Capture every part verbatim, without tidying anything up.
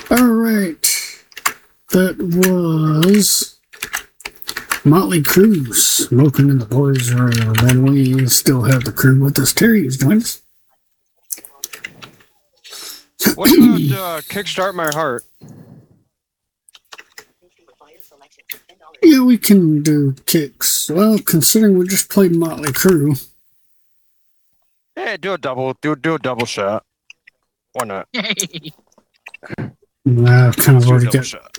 All right. That was Motley Crue, Smoking in the Boys' Room. And we still have the crew with us. Terry has joined us. What about uh, Kickstart My Heart? Yeah, we can do kicks. Well, considering we just played Motley Crue. Hey, do a double. Do do a double shot. Why not? Nah, I've kind of Do a already double got. shot.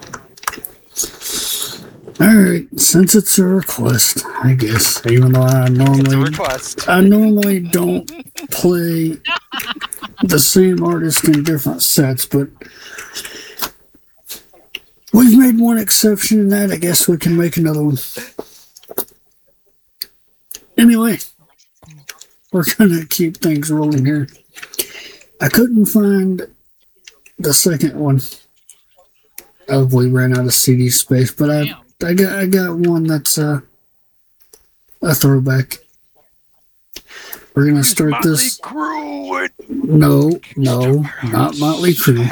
Alright, since it's a request, I guess. Even though I It's a normally request. I normally don't play the same artist in different sets, but we've made one exception in that. I guess we can make another one. Anyway, we're gonna keep things rolling here. I couldn't find the second one. Oh, we ran out of C D space, but I I got I got one that's uh, a throwback. We're gonna start Motley this. Crue. No, no, not Motley Crue.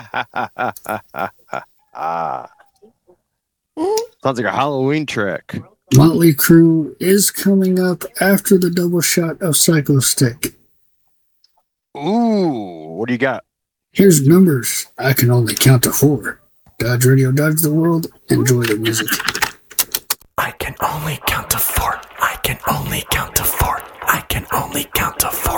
ah. Sounds like a Halloween trick. Motley Crue is coming up after the double shot of Psycho Stick. Ooh, what do you got? Here's numbers. I can only count to four. Dodge Radio, Dodge the World. Enjoy the music. I can only count to four. I can only count to four. I can only count to four.